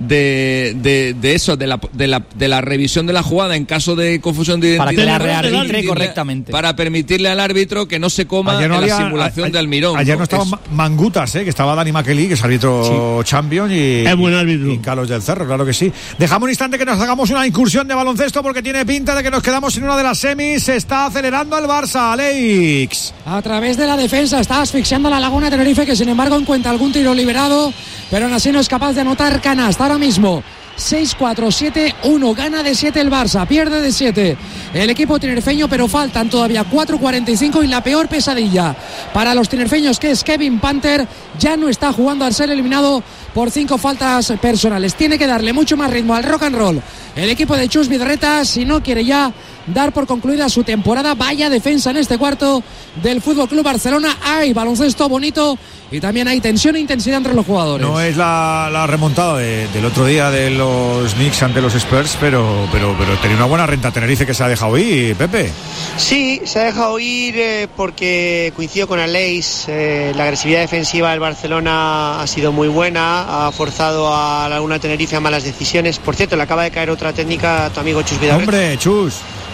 de, de, de eso, de la, de, la, de la revisión de la jugada en caso de confusión de identidad. Para que la Para rearbitre permitirle- correctamente. Para permitirle al árbitro que no se coma Ayer no en la había- simulación a- de Almirón. Ayer no, ¿no? estaban Es- Ma- Mangutas, ¿eh? Que estaba Dani Makeli, que es árbitro champion y, Es buen árbitro. y Carlos del Cerro, claro que sí. Dejamos un instante que nos hagamos una incursión de baloncesto porque tiene pinta de que nos quedamos en una de las semis. Se está acelerando el Barça, Alex. A través de la defensa está asfixiando a la Laguna Tenerife, que sin embargo encuentra algún tiro liberado, pero aún así no es capaz de anotar canasta. Ahora mismo seis cuatro siete uno, gana de siete el Barça, pierde de siete el equipo tinerfeño, pero faltan todavía cuatro cuarenta y cinco y la peor pesadilla para los tinerfeños, que es Kevin Panther, ya no está jugando al ser eliminado por cinco faltas personales. Tiene que darle mucho más ritmo al rock and roll el equipo de Chus Vidreta si no quiere ya dar por concluida su temporada. Vaya defensa en este cuarto del Fútbol Club Barcelona. Hay baloncesto bonito y también hay tensión e intensidad entre los jugadores. No es la, la remontada de- del otro día de los Knicks ante los Spurs, pero, pero, pero tenía una buena renta Tenerife que se ha dejado ir, Pepe. Sí, se ha dejado ir eh, porque coincido con Aleix. Eh, la agresividad defensiva del Barcelona ha sido muy buena, ha forzado a la Laguna Tenerife a malas decisiones. Por cierto, le acaba de caer otra técnica a tu amigo Chus Vidal, Hombre, Chus.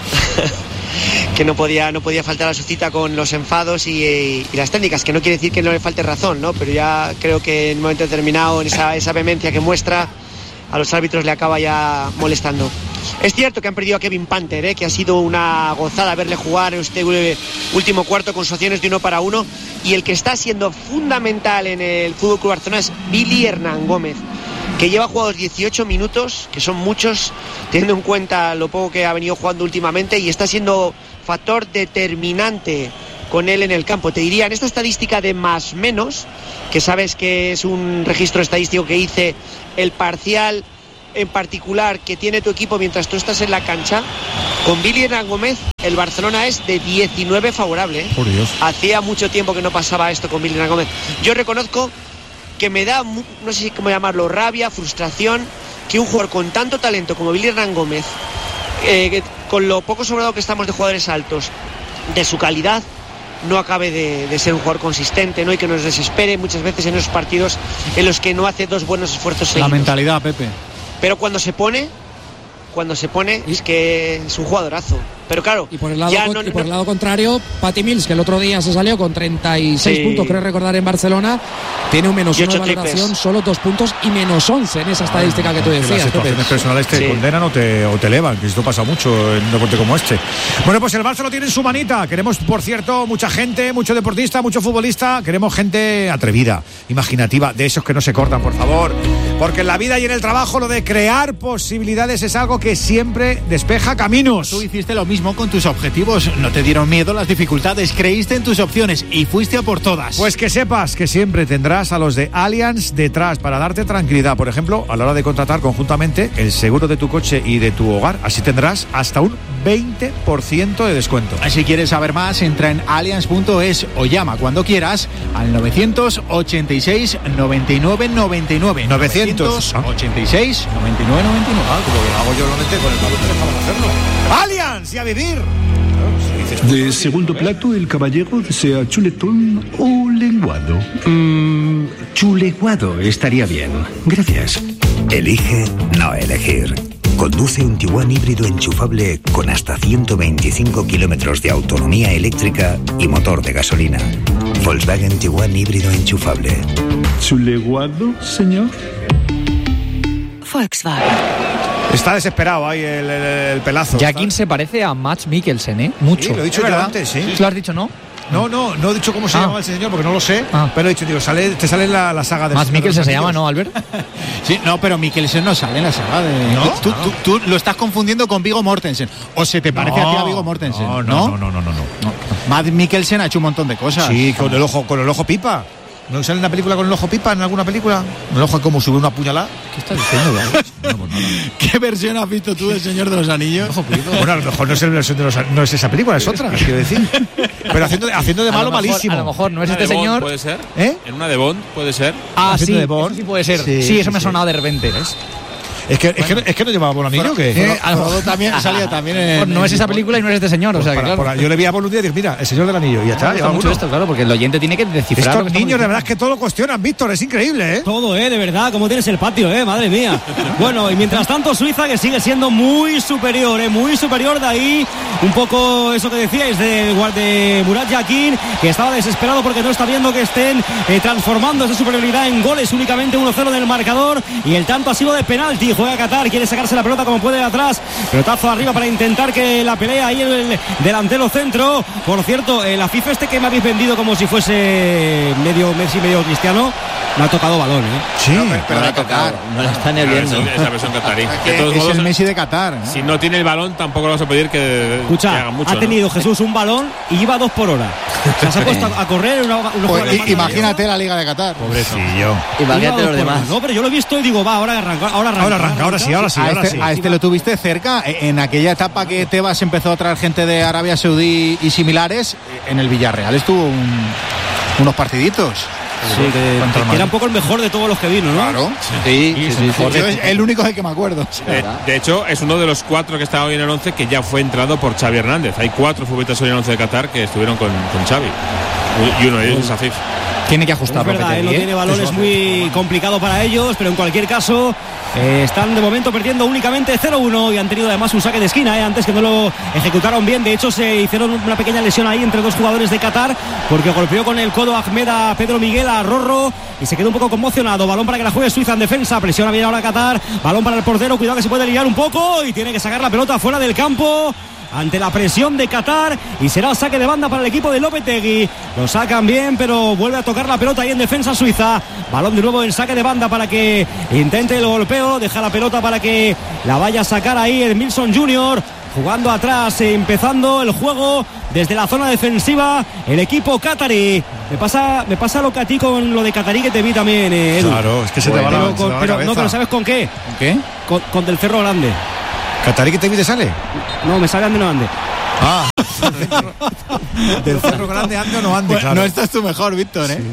que no podía, no podía faltar a su cita con los enfados y, y- y las técnicas, que no quiere decir que no le falte razón, ¿no? Pero ya creo que en un momento determinado, en esa, esa vehemencia que muestra, a los árbitros le acaba ya molestando. Es cierto que han perdido a Kevin Panther, ¿eh? que ha sido una gozada verle jugar en este último cuarto con sus acciones de uno para uno, y el que está siendo fundamental en el F C Barcelona es Billy Hernán Gómez, que lleva jugados dieciocho minutos, que son muchos, teniendo en cuenta lo poco que ha venido jugando últimamente, y está siendo factor determinante con él en el campo. Te diría, en esta estadística de más menos, que sabes que es un registro estadístico que hice, el parcial en particular que tiene tu equipo mientras tú estás en la cancha, con Billy Hernán Gómez el Barcelona es de diecinueve favorable, ¿eh? Por Dios. Hacía mucho tiempo que no pasaba esto con Billy Hernán Gómez. Yo reconozco que me da, no sé cómo llamarlo, rabia, frustración, que un jugador con tanto talento como Billy Hernán Gómez, eh, con lo poco sobrado que estamos de jugadores altos, de su calidad, no acabe de, de ser un jugador consistente, ¿no? Y que nos desespere muchas veces en esos partidos en los que no hace dos buenos esfuerzos seguidos. La mentalidad, Pepe. Pero cuando se pone, cuando se pone es que es un jugadorazo. Pero claro, y por el lado, ya con, no, y por no, el lado contrario, Patty Mills, que el otro día se salió con treinta y seis Sí. puntos, creo recordar, en Barcelona, tiene un menos Y uno de ocho valoración, triples. solo dos puntos y menos once en esa estadística que tú Las decías, situaciones Pepe. personales te Sí. condenan o te, o te elevan, que esto pasa mucho en un deporte como este. Bueno, pues el Barça lo tiene en su manita. Queremos, por cierto, mucha gente, mucho deportista, mucho futbolista. Queremos gente atrevida, imaginativa, de esos que no se cortan, por favor. Porque en la vida y en el trabajo lo de crear posibilidades es algo que siempre despeja caminos. Tú hiciste lo mismo con tus objetivos. No te dieron miedo las dificultades, creíste en tus opciones y fuiste a por todas. Pues que sepas que siempre tendrás a los de Allianz detrás para darte tranquilidad. Por ejemplo, a la hora de contratar conjuntamente el seguro de tu coche y de tu hogar. Así tendrás hasta un veinte por ciento de descuento. Si quieres saber más, entra en allianz punto es o llama cuando quieras al novecientos ochenta y seis noventa y nueve noventa y nueve. novecientos ochenta y seis noventa y nueve noventa y nueve. Ah, como lo hago yo normalmente con el pago que dejamos de hacerlo. Allianz y a vivir. De segundo plato, el caballero desea chuletón o lenguado. Mm, chuleguado estaría bien. Gracias. Elige no elegir. Conduce un Tiguan híbrido enchufable con hasta ciento veinticinco kilómetros de autonomía eléctrica y motor de gasolina. Volkswagen Tiguan híbrido enchufable. ¿Chuleguado, señor? Volkswagen. Está desesperado ahí el, el, el pelazo. Jakin se parece a Max Mikkelsen, ¿eh? Mucho. Sí, lo he dicho yo antes, sí. ¿Lo has dicho, no? No, no, no he dicho cómo se Ah. llama ese señor porque no lo sé, Ah. pero he dicho, digo, sale, te sale la, la saga de Max Mikkelsen se llama, ¿no? ¿no, Albert? Sí, no, pero Mikkelsen no sale en la saga de... ¿No? Tú, tú, tú lo estás confundiendo con Viggo Mortensen. ¿O se te parece a ti a Viggo Mortensen? No, no, no, no, no, no, no. Matt Mikkelsen ha hecho un montón de cosas. Sí, con el ojo, con el ojo pipa. ¿No sale en la película con el ojo pipa, en alguna película? El ojo es como sube una puñalada. ¿Qué estás diciendo, Albert? ¿Qué versión has visto tú del Señor de los Anillos? Bueno, a lo mejor no es, el versión de los, no es esa película, es otra, quiero decir. Pero haciendo, haciendo de A malo lo mejor- malísimo. A lo mejor no es ¿En una este de Bond señor. puede ser? ¿Eh? ¿En una de Bond puede ser? Ah, Haciendo sí, de Bond. eso sí puede ser. Sí, Sí, eso me ha sí. sonado de repente. Es que, es, que, es que no llevaba buen anillo, que Eh, a lo mejor también salía también en... no es esa película y no es este señor, o sea que Para- claro. para- yo le vi a Bond un día y digo, mira, el señor del anillo, y ya está. Me gusta lleva mucho uno. esto, claro, porque el oyente tiene que descifrar. lo Estos que estamos niños, de diciendo. verdad, es que todo lo cuestionan, Víctor, es increíble, ¿eh? Todo, ¿eh? De verdad, como tienes el patio, ¿eh? Madre mía. Bueno, y mientras tanto Suiza, que sigue siendo muy superior, ¿eh? Muy superior. De ahí un poco eso que decíais de, de Murat Yakin, que estaba desesperado porque no está viendo que estén eh, transformando esa superioridad en goles. Únicamente uno cero en el marcador, y el tanto ha sido de penalti. Juega Qatar, quiere sacarse la pelota como puede de atrás, pelotazo arriba para intentar que la pelea ahí en el delantero centro. Por cierto, el FIFA este que me habéis vendido como si fuese medio Messi, medio Cristiano, no ha tocado balón, ¿eh? Sí, pero no la la ha tocado, no la están Claro, viendo. es esa versión catarí. Que De todos es modos, el Messi de Qatar, ¿no? si no tiene el balón, tampoco le vas a pedir que, que Escucha, haga mucho. ha ¿no? tenido Jesús un balón y iba a dos por hora. O sea, se ha puesto a, a correr una, una Pues, jugada i- imagínate la Liga de Qatar. Pobrecillo. Imagínate los demás. No, pero yo lo he visto y digo, va, ahora arranca, ahora arranca. Ahora arranca, ahora sí, ahora sí, a, ahora este, sí. a este lo tuviste cerca en aquella etapa que Tebas empezó a traer gente de Arabia Saudí y similares. En el Villarreal estuvo un- unos partiditos. Sí, que, que era un poco el mejor de todos los que vino, ¿no? Claro. Sí, sí, sí, sí. Yo es el único del que me acuerdo. De, de hecho, es uno de los cuatro que está hoy en el once que ya fue entrado por Xavi Hernández. Hay cuatro futbolistas hoy en el once de Qatar que estuvieron con, con Xavi. Y uno de ellos es Afif. Tiene que Es ajustar verdad, él no Lopetegui, ¿eh? tiene balones muy complicado para ellos, pero en cualquier caso Eh, están de momento perdiendo únicamente cero uno y han tenido además un saque de esquina, eh, antes que no lo ejecutaron bien. De hecho, se hicieron una pequeña lesión ahí entre dos jugadores de Qatar, porque golpeó con el codo Ahmed a Pedro Miguel, a Rorro, y se quedó un poco conmocionado. Balón para que la juegue Suiza en defensa, presiona bien ahora Qatar, balón para el portero, cuidado que se puede liar un poco y tiene que sacar la pelota fuera del campo ante la presión de Qatar, y será saque de banda para el equipo de Lopetegui. Lo sacan bien, pero vuelve a tocar la pelota ahí en defensa Suiza. Balón de nuevo en saque de banda para que intente el golpeo, deja la pelota para que la vaya a sacar ahí Edmilson junior, jugando atrás, empezando el juego desde la zona defensiva el equipo qatarí. Me pasa, me pasa lo que a ti con lo de qatarí, que te vi también, eh, Edu. Claro, es que se te va la, pero, se te con, va la pero cabeza. no, pero ¿sabes con qué? ¿Con qué? Con, con Del Cerro Grande. ¿Qatarí que te vi te sale? No, me sale ande no ande. Ah. Del Cerro Grande ande o no ande, Pues claro. no estás tú mejor, Víctor, ¿eh?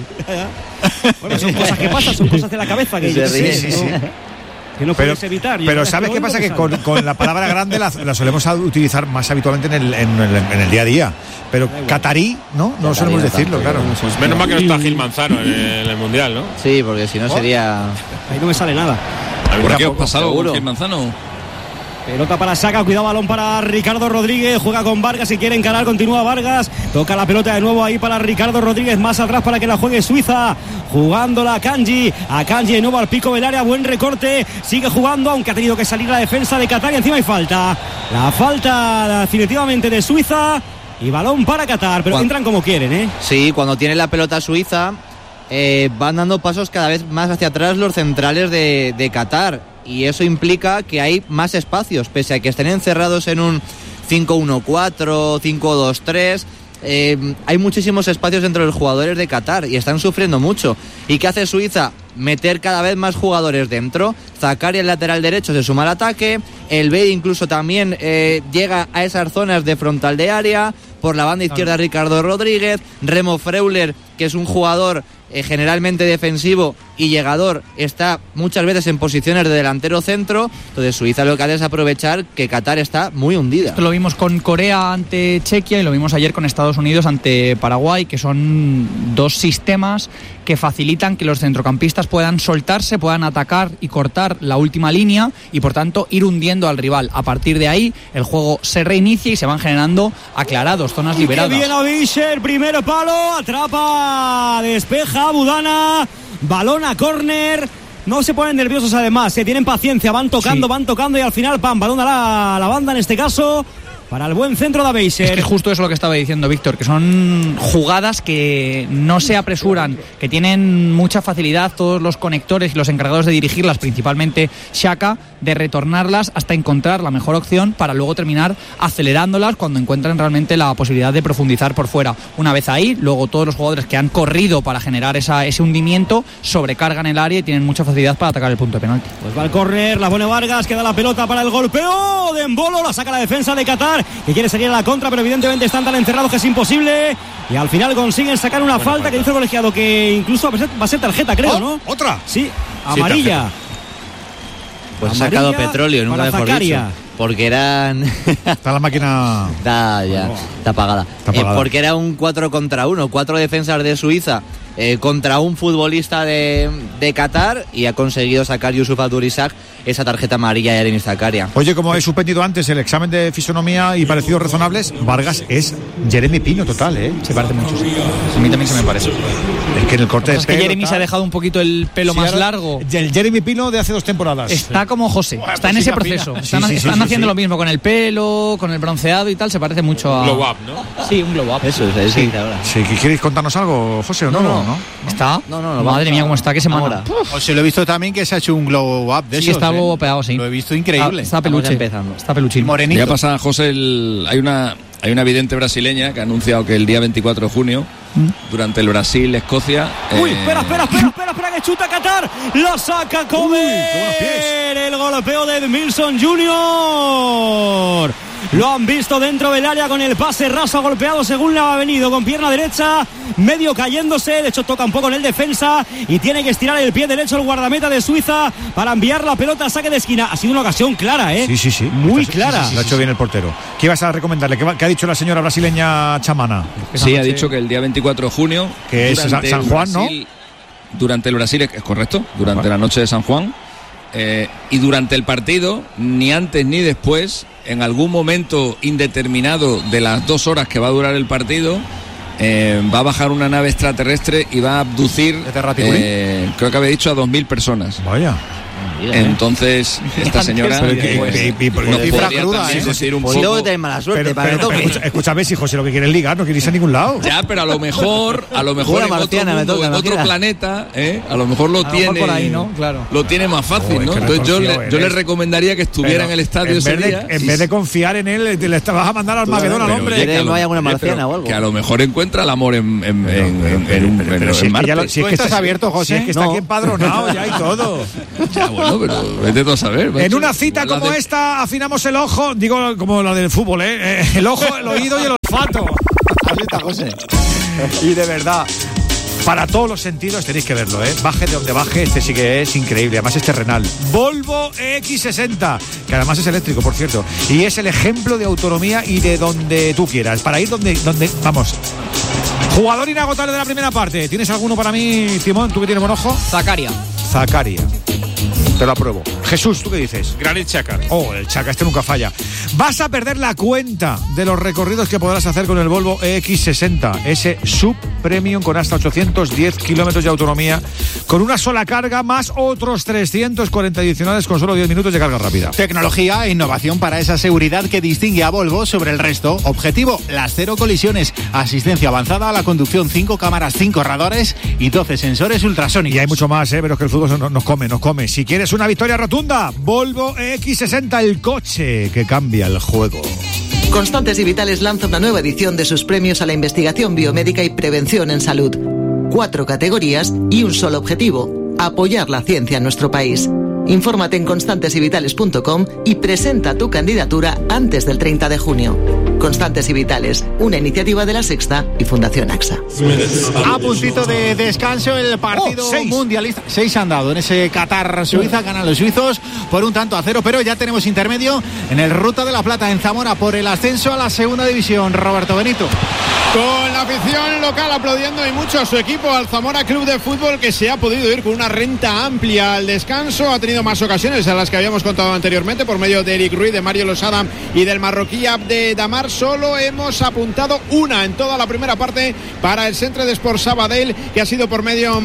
Bueno, son cosas que pasan, son cosas de la cabeza que, Se yo ríe, sé, sí, ¿no? sí. que no Pero, puedes evitar. Yo pero creo ¿sabes que qué lo pasa? único Que con, sale. con la palabra grande la, la solemos utilizar más habitualmente en el, en el, en el día a día. Pero qatarí, ¿no? No solemos no decirlo, tanto, claro. Pues menos mal que no está Gil Manzano en el, en el Mundial, ¿no? Sí, porque si no ¿Oh? sería... Ahí no me sale nada. ¿Por qué os pasado seguro. con Gil Manzano? Pelota para Saka, cuidado, balón para Ricardo Rodríguez, juega con Vargas y quiere encarar, continúa Vargas, toca la pelota de nuevo ahí para Ricardo Rodríguez, más atrás para que la juegue Suiza, jugándola a Kanji, a Kanji de nuevo al pico del área, buen recorte, sigue jugando, aunque ha tenido que salir la defensa de Qatar y encima hay falta, la falta definitivamente de Suiza y balón para Qatar, pero Juan. entran como quieren, ¿eh? Sí, cuando tiene la pelota Suiza, eh, van dando pasos cada vez más hacia atrás los centrales de, de Qatar. Y eso implica que hay más espacios, pese a que estén encerrados en un cinco uno cuatro, cinco dos tres. Eh, hay muchísimos espacios entre los jugadores de Qatar y están sufriendo mucho. ¿Y qué hace Suiza? Meter cada vez más jugadores dentro. Zakaria, el lateral derecho, se suma al ataque. El B incluso también eh, llega a esas zonas de frontal de área. Por la banda izquierda Ricardo Rodríguez. Remo Freuler, que es un jugador eh, generalmente defensivo y llegador, está muchas veces en posiciones de delantero centro. Entonces Suiza lo que hace es aprovechar que Qatar está muy hundida. Esto lo vimos con Corea ante Chequia y lo vimos ayer con Estados Unidos ante Paraguay, que son dos sistemas que facilitan que los centrocampistas puedan soltarse, puedan atacar y cortar la última línea y por tanto ir hundiendo al rival. A partir de ahí el juego se reinicia y se van generando aclarados, zonas liberadas. Y qué bien a Vischer, primer palo, atrapa, despeja Budana, balón a córner. No se ponen nerviosos además, se tienen paciencia, van tocando, sí. van tocando y al final, pam, balón a la, a la banda en este caso. Para el buen centro de Beiser. Es que justo eso es lo que estaba diciendo Víctor, que son jugadas que no se apresuran, que tienen mucha facilidad todos los conectores y los encargados de dirigirlas, principalmente Xhaka, de retornarlas hasta encontrar la mejor opción para luego terminar acelerándolas cuando encuentran realmente la posibilidad de profundizar por fuera. Una vez ahí, luego todos los jugadores que han corrido para generar esa, ese hundimiento sobrecargan el área y tienen mucha facilidad para atacar el punto de penalti. Pues va el córner, la pone Vargas, queda la pelota para el golpeo de Embolo, la saca la defensa de Qatar, que quiere salir a la contra, pero evidentemente están tan encerrados que es imposible. Y al final consiguen sacar una bueno, falta bueno. que dice el colegiado que incluso va a ser tarjeta, creo, ¿Oh? ¿no? ¿Otra? Sí, amarilla. Sí, pues ha sacado petróleo, nunca mejor dicho. Porque eran... Está la máquina... Está ya, bueno. está apagada. Está apagada. Eh, porque era un cuatro contra uno, cuatro defensas de Suiza eh, contra un futbolista de, de Qatar y ha conseguido sacar Yusuf Abdurisak esa tarjeta amarilla de Denis Zakaria. Oye, como he suspendido antes el examen de fisonomía y parecidos razonables, Vargas es Jeremy Pino total, ¿eh? Se parece mucho. Sí. A mí también se me parece. Es que en el corte de es pelo... que Jeremy tal, se ha dejado un poquito el pelo sí, más largo. El Jeremy Pino de hace dos temporadas. Está como José, bueno, está pues en ese proceso. Sí, están sí, sí, están sí, haciendo sí. lo mismo con el pelo, con el bronceado y tal, se parece mucho a... Glow up, ¿no? Sí, un glow up. Eso es, es sí. ahora. Sí, ¿queréis contarnos algo, José, o no? No, no. ¿no? ¿Está? No, no, no. Madre mía, cómo está, qué semana. O se lo he visto también que se ha hecho un glow up de sí, esos. está ¿eh? pegado, sí. Lo he visto increíble. Está, está peluche. empezando. Está peluchín. Morenito. Ya pasa, José, el, hay una hay una vidente brasileña que ha anunciado que el día veinticuatro de junio, ¿Mm? durante el Brasil-Escocia... Uy, eh... espera, espera, espera, espera, espera, que chuta Qatar. La saca Comer. El golpeo de Edmilson junior Lo han visto dentro del área con el pase raso, golpeado según le ha venido, con pierna derecha, medio cayéndose, de hecho toca un poco en el defensa y tiene que estirar el pie derecho el guardameta de Suiza para enviar la pelota a saque de esquina. Ha sido una ocasión clara, ¿eh? Sí, sí, sí. Muy sí, clara. Sí, sí, sí, lo ha hecho bien el portero. ¿Qué ibas a recomendarle? ¿Qué, ¿Qué ha dicho la señora brasileña chamana? Sí, ha dicho que el día veinticuatro de junio... Que es San, San Juan, Brasil, ¿no? Durante el Brasil, es correcto, durante vale. la noche de San Juan, eh, y durante el partido, ni antes ni después, en algún momento indeterminado de las dos horas que va a durar el partido, eh, va a bajar una nave extraterrestre y va a abducir, eh, creo que había dicho, a dos mil personas. Vaya. Entonces, esta señora pero que, pues, y, y, y, no y, podría cruda, también ¿eh? decir un pues poco... luego tenés mala suerte pero, para pero, que toque. escucha, escúchame, si José lo que quiere es ligar, no quiere irse a ningún lado. Ya, pero a lo mejor, a lo mejor en marciana, otro, mundo, toca, en otro imagina. planeta, ¿eh? a lo mejor lo A lo tiene mejor por ahí, ¿no? Claro. Lo tiene más fácil, Oh, es ¿no? que Entonces yo, le, retorcido yo le eres. recomendaría que estuviera Pero en el estadio en ese vez de, día. En sí, vez de sí. confiar en él, le, le vas a mandar al Armagedón al Pero hombre. oye, Que a no lo- haya alguna oye, marciana pero o algo. Que a lo mejor encuentra el amor en, en, en, en, en un Pero, en- pero en si es que ya lo- Marte. si es que ¿Tú estás está- abierto, José? Si es que está No. aquí empadronado ya y todo. Ya, bueno, pero vete tú a saber. En macho. una cita Igual como hace- esta, afinamos el ojo, digo como la del fútbol, ¿eh? Eh, el ojo, el oído y el olfato. Así está, José. Y de verdad, para todos los sentidos tenéis que verlo, ¿eh? Baje de donde baje, este sí que es increíble. Además es terrenal. Volvo E X sesenta, que además es eléctrico, por cierto. Y es el ejemplo de autonomía y de donde tú quieras. Para ir donde, donde vamos. Jugador inagotable de la primera parte. ¿Tienes alguno para mí, Timón? ¿Tú que tienes buen ojo? Zakaria. Zakaria. Te lo apruebo. Jesús, ¿tú qué dices? Granit Xhaka. Oh, el Xhaka, este nunca falla. Vas a perder la cuenta de los recorridos que podrás hacer con el Volvo E X sesenta, ese sub premium con hasta ochocientos diez kilómetros de autonomía, con una sola carga más otros trescientos cuarenta adicionales con solo diez minutos de carga rápida. Tecnología e innovación para esa seguridad que distingue a Volvo sobre el resto. Objetivo, las cero colisiones. Asistencia avanzada a la conducción, cinco cámaras, cinco radares y doce sensores ultrasónicos. Y hay mucho más, ¿eh? Pero es que el fútbol nos, nos come, nos come. Si quieres una victoria rotunda, Volvo E X sesenta, el coche que cambia el juego. Constantes y Vitales lanza una nueva edición de sus premios a la investigación biomédica y prevención en salud. Cuatro categorías y un solo objetivo: apoyar la ciencia en nuestro país. Infórmate en constantes y vitales punto com y presenta tu candidatura antes del treinta de junio. Constantes y Vitales, una iniciativa de La Sexta y Fundación AXA. A puntito de descanso el partido Oh, seis. mundialista. Seis han dado en ese Qatar-Suiza, ganan los suizos por un tanto a cero, pero ya tenemos intermedio en el Ruta de la Plata en Zamora por el ascenso a la segunda división. Roberto Benito. Con la afición local aplaudiendo y mucho a su equipo, al Zamora Club de Fútbol, que se ha podido ir con una renta amplia al descanso. Ha tenido más ocasiones a las que habíamos contado anteriormente por medio de Eric Ruiz, de Mario Losada y del marroquí Abde Damar. Solo hemos apuntado una en toda la primera parte para el Centre de Sport Sabadell, que ha sido por medio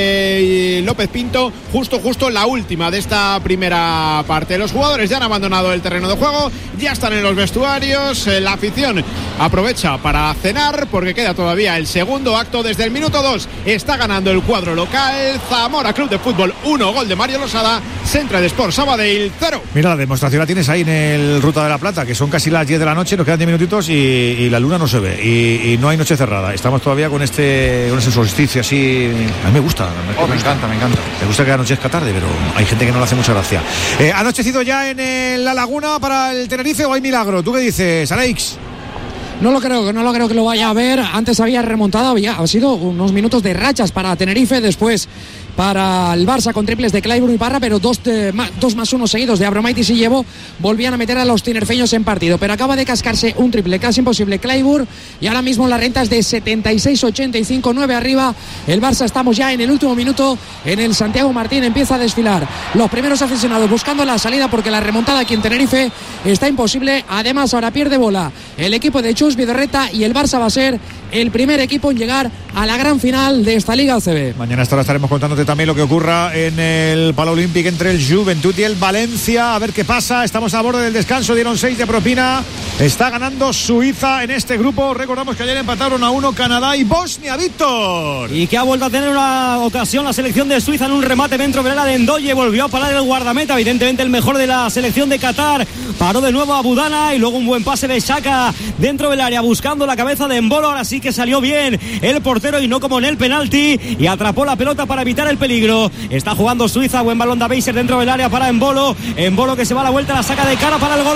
de López Pinto, justo justo la última de esta primera parte. Los jugadores ya han abandonado el terreno de juego, ya están en los vestuarios. La afición aprovecha para cenar porque queda todavía el segundo acto. Desde el minuto dos está ganando el cuadro local. Zamora Club de Fútbol uno, gol de Mario Losada. Centre de Sport Sabadell cero. Mira, la demostración la tienes ahí en el Ruta de la Plata, que son casi las diez de la noche, nos quedan diez minutitos y, y la luna no se ve y, y no hay noche cerrada. Estamos todavía con este con ese solsticio así. A mí me gusta. Me, Oh, me encanta, me encanta. Me gusta que anochezca tarde, pero hay gente que no le hace mucha gracia. Eh, ¿Ha anochecido ya en el- la laguna para el Tenerife o hay milagro? ¿Tú qué dices, Alex? No lo creo, no lo creo que lo vaya a ver. Antes había remontado, había ha sido unos minutos de rachas para Tenerife, después para el Barça con triples de Clayburn y Parra, pero dos, de, dos más uno seguidos de Abromaitis y Llevo volvían a meter a los tinerfeños en partido, pero acaba de cascarse un triple casi imposible Clayburn y ahora mismo la renta es de setenta y seis ochenta y cinco, nueve arriba el Barça. Estamos ya en el último minuto en el Santiago Martín, empieza a desfilar los primeros aficionados buscando la salida porque la remontada aquí en Tenerife está imposible. Además ahora pierde bola el equipo de Chus Vidorreta y el Barça va a ser el primer equipo en llegar a la gran final de esta Liga A C B. Mañana esta hora estaremos contándote también lo que ocurra en el Palau Olímpic entre el Juventud y el Valencia. A ver qué pasa. Estamos a borde del descanso. Dieron seis de propina. Está ganando Suiza en este grupo. Recordamos que ayer empataron a uno Canadá y Bosnia. Víctor. Y que ha vuelto a tener una ocasión la selección de Suiza en un remate dentro del área de Ndoye. Volvió a parar el guardameta. Evidentemente el mejor de la selección de Qatar. Paró de nuevo a Budana y luego un buen pase de Xhaka dentro del área buscando la cabeza de Embolo. Ahora sí que salió bien el portero y no como en el penalti y atrapó la pelota para evitar el peligro. Está jugando Suiza, buen balón de Beiser dentro del área para Embolo. Embolo que se va a la vuelta, la saca de cara para el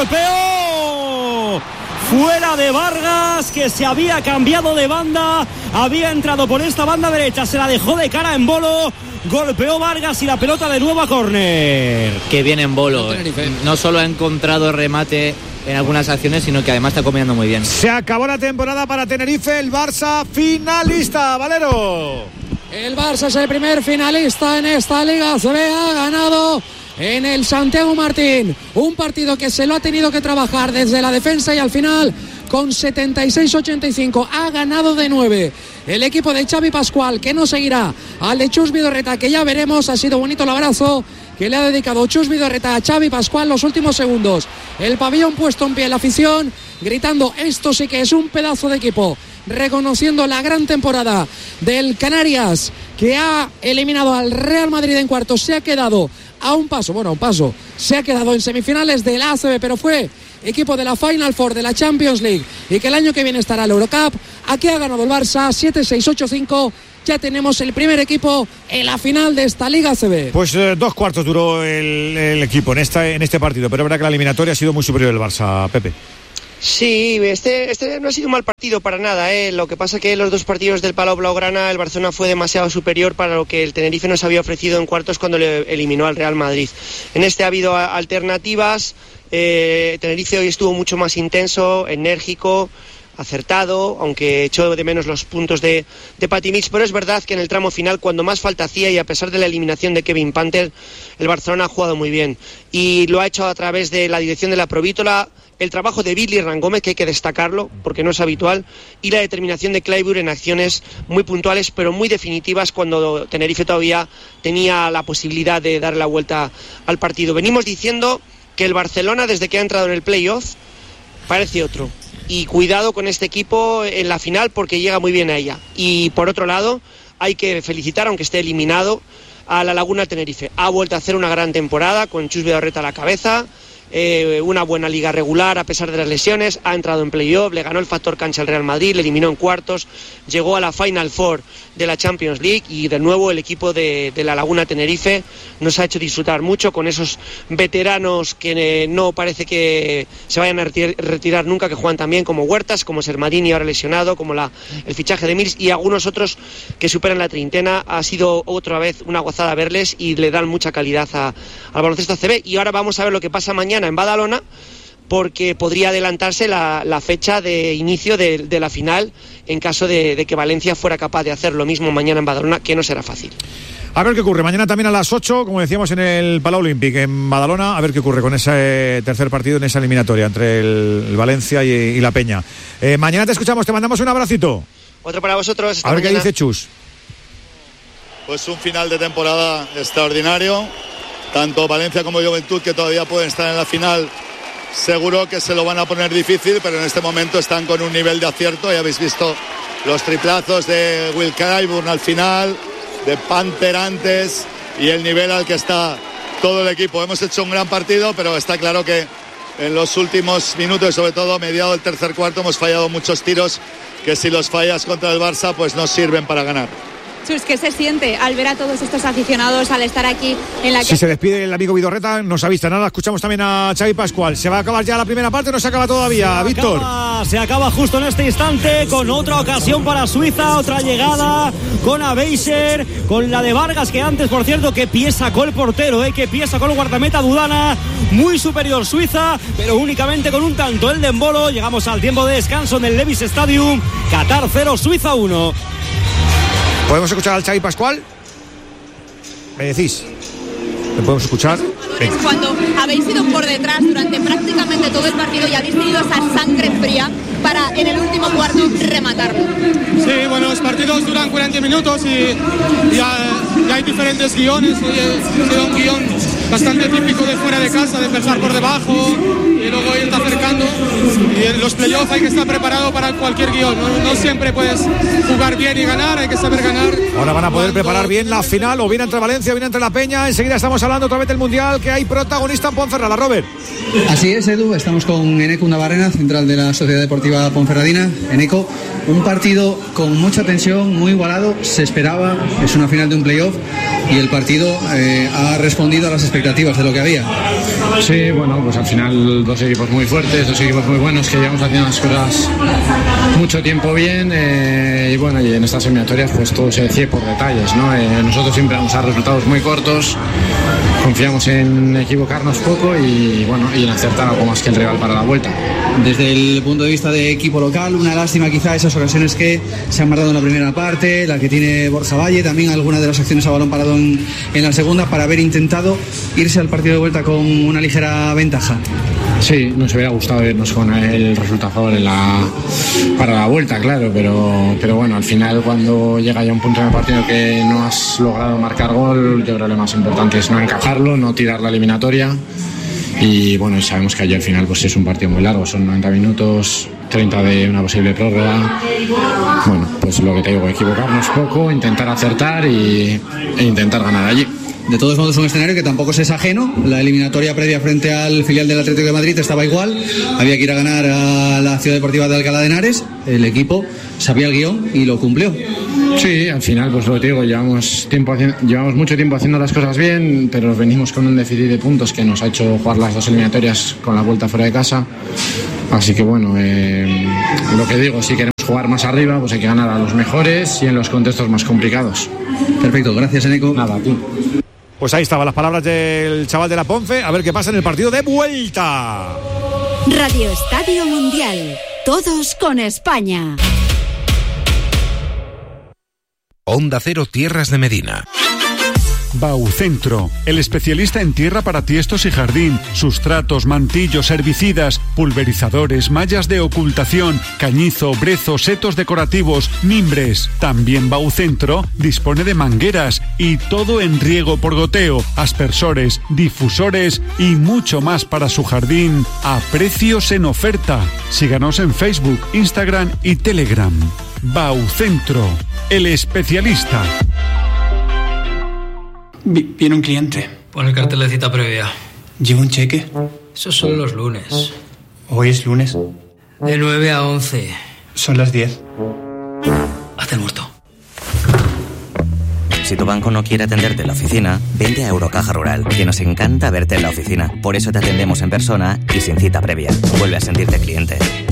golpeo. Fuera de Vargas, que se había cambiado de banda, había entrado por esta banda derecha, se la dejó de cara a Embolo. Golpeó Vargas y la pelota de nuevo a córner. Que viene Embolo. No solo ha encontrado remate en algunas acciones, sino que además está combinando muy bien. Se acabó la temporada para Tenerife, el Barça finalista, Valero. El Barça es el primer finalista en esta Liga. Se ve, ha ganado en el Santiago Martín. Un partido que se lo ha tenido que trabajar desde la defensa y al final, con setenta y seis ochenta y cinco, ha ganado de nueve el equipo de Xavi Pascual, que no seguirá al de Chus Vidorreta, que ya veremos. Ha sido bonito el abrazo que le ha dedicado Chus Vidorreta a Xavi Pascual los últimos segundos. El pabellón puesto en pie, la afición gritando: esto sí que es un pedazo de equipo, reconociendo la gran temporada del Canarias, que ha eliminado al Real Madrid en cuartos. Se ha quedado a un paso, bueno, a un paso, se ha quedado en semifinales de la A C B, pero fue equipo de la Final Four de la Champions League y que el año que viene estará en la Eurocup. Aquí ha ganado el Barça siete seis ocho cinco. Ya tenemos el primer equipo en la final de esta Liga A C B. Pues eh, dos cuartos duró el, el equipo en, esta, en este partido, pero es verdad que la eliminatoria ha sido muy superior el Barça, Pepe. Sí, este, este no ha sido un mal partido para nada, ¿eh? Lo que pasa que en los dos partidos del Palau Blaugrana el Barcelona fue demasiado superior para lo que el Tenerife nos había ofrecido en cuartos cuando le eliminó al Real Madrid. En este ha habido alternativas. eh, Tenerife hoy estuvo mucho más intenso, enérgico, acertado, aunque echó de menos los puntos de, de Patty Mills, pero es verdad que en el tramo final, cuando más falta hacía y a pesar de la eliminación de Kevin Panther, el Barcelona ha jugado muy bien y lo ha hecho a través de la dirección de la Provítola, el trabajo de Billy Rangómez, que hay que destacarlo porque no es habitual, y la determinación de Clayburgh en acciones muy puntuales pero muy definitivas cuando Tenerife todavía tenía la posibilidad de dar la vuelta al partido. Venimos diciendo que el Barcelona, desde que ha entrado en el playoff, parece otro. Y cuidado con este equipo en la final porque llega muy bien a ella. Y por otro lado, hay que felicitar, aunque esté eliminado, a la Laguna Tenerife. Ha vuelto a hacer una gran temporada con Chus Vidorreta a la cabeza. Eh, una buena liga regular a pesar de las lesiones, ha entrado en playoff, le ganó el factor cancha al Real Madrid, le eliminó en cuartos, llegó a la Final Four de la Champions League y de nuevo el equipo de, de la Laguna Tenerife nos ha hecho disfrutar mucho con esos veteranos que eh, no parece que se vayan a retirar, retirar nunca, que juegan también, como Huertas, como Sermadini ahora lesionado, como la, el fichaje de Mills y algunos otros que superan la treintena. Ha sido otra vez una gozada verles y le dan mucha calidad a, al baloncesto A C B. Y ahora vamos a ver lo que pasa mañana en Badalona, porque podría adelantarse la, la fecha de inicio de, de la final en caso de, de que Valencia fuera capaz de hacer lo mismo mañana en Badalona, que no será fácil. A ver qué ocurre. Mañana también a las ocho, como decíamos, en el Palau Olímpic, en Badalona, a ver qué ocurre con ese tercer partido en esa eliminatoria entre el, el Valencia y, y la Peña. Eh, mañana te escuchamos, te mandamos un abracito. Otro para vosotros. A ver mañana. Qué dice Chus. Pues un final de temporada extraordinario. Tanto Valencia como Juventud, que todavía pueden estar en la final, seguro que se lo van a poner difícil, pero en este momento están con un nivel de acierto. Ya habéis visto los triplazos de Will Clyburn al final, de Panther antes, y el nivel al que está todo el equipo. Hemos hecho un gran partido, pero está claro que en los últimos minutos, sobre todo mediado del tercer cuarto, hemos fallado muchos tiros que si los fallas contra el Barça, pues no sirven para ganar. Chus, ¿qué se siente al ver a todos estos aficionados, al estar aquí en la... Si se despide el amigo Vidorreta, nos avista. Nada, escuchamos también a Xavi Pascual. ¿Se va a acabar ya la primera parte o no se acaba todavía, se Víctor? Acaba, se acaba justo en este instante con otra ocasión para Suiza, otra llegada con Abeiser, con la de Vargas, que antes, por cierto, que pie sacó el portero, eh, que pie sacó el guardameta Dudana. Muy superior Suiza, pero únicamente con un tanto el de Embolo. Llegamos al tiempo de descanso en el Levi's Stadium. Qatar cero, Suiza uno. ¿Podemos escuchar al Xavi Pascual? ¿Me decís? ¿Le podemos escuchar? Venga. Cuando habéis ido por detrás durante prácticamente todo el partido y habéis tenido esa sangre fría para en el último cuarto rematarlo. Sí, bueno, los partidos duran cuarenta minutos y ya, ya hay diferentes guiones. Ha sido un guión bastante típico de fuera de casa, de empezar por debajo y luego irte acercando. Y en los playoffs hay que estar preparado para cualquier guión. No, no siempre puedes jugar bien y ganar, hay que saber ganar. Ahora van a poder preparar bien la final, o bien entre Valencia o bien entre la Peña. Enseguida estamos hablando otra vez del Mundial, que hay protagonista en Ponferrada, Robert. Así es, Edu, estamos con Eneco Navarrena, central de la Sociedad Deportiva Ponferradina. Eneco, un partido con mucha tensión, muy igualado, se esperaba, es una final de un playoff y el partido eh, ha respondido a las expectativas de lo que había. Sí, bueno, pues al final dos equipos muy fuertes, dos equipos muy buenos que llevamos haciendo las cosas mucho tiempo bien eh, y bueno, y en estas eliminatorias pues todo se decide por detalles, ¿no? Eh, nosotros siempre vamos a resultados muy cortos confiamos en equivocarnos poco y bueno, y en acertar algo más que el rival para la vuelta. Desde el punto de vista de equipo local, una lástima quizá esas ocasiones que se han marcado en la primera parte, la que tiene Borja Valle, también algunas de las acciones a balón parado en, en la segunda, para haber intentado irse al partido de vuelta con una ligera ventaja. Sí, nos hubiera gustado irnos con el resultado a favor en la, para la vuelta, claro, pero, pero bueno, al final cuando llega ya un punto en el partido que no has logrado marcar gol, yo creo que lo más importante es no encajarlo, no tirar la eliminatoria. Y bueno, sabemos que allí al final pues es un partido muy largo, son noventa minutos, treinta de una posible prórroga. Bueno, pues lo que te digo, equivocarnos poco, intentar acertar y, e intentar ganar allí. De todos modos, un escenario que tampoco es ajeno. La eliminatoria previa frente al filial del Atlético de Madrid estaba igual. Había que ir a ganar a la Ciudad Deportiva de Alcalá de Henares. El equipo sabía el guión y lo cumplió. Sí, al final, pues lo que te digo, llevamos, tiempo haciendo, llevamos mucho tiempo haciendo las cosas bien, pero venimos con un déficit de puntos que nos ha hecho jugar las dos eliminatorias con la vuelta fuera de casa. Así que bueno, eh, lo que digo, si queremos jugar más arriba, pues hay que ganar a los mejores y en los contextos más complicados. Perfecto, gracias, Eneco. Nada, a ti. Pues ahí estaban las palabras del chaval de la Ponce. A ver qué pasa en el partido de vuelta. Radio Estadio Mundial. Todos con España. Onda Cero Tierras de Medina. Baucentro, el especialista en tierra para tiestos y jardín, sustratos, mantillos, herbicidas, pulverizadores, mallas de ocultación, cañizo, brezo, setos decorativos, mimbres. También Baucentro dispone de mangueras y todo en riego por goteo, aspersores, difusores y mucho más para su jardín a precios en oferta. Síganos en Facebook, Instagram y Telegram. Baucentro, el especialista. Viene un cliente. Pon el cartel de cita previa. ¿Llevo un cheque? Esos son los lunes. ¿Hoy es lunes? De nueve a once. Son las diez. Haz el muerto. Si tu banco no quiere atenderte en la oficina, vente a Eurocaja Rural, que nos encanta verte en la oficina. Por eso te atendemos en persona y sin cita previa. Vuelve a sentirte cliente.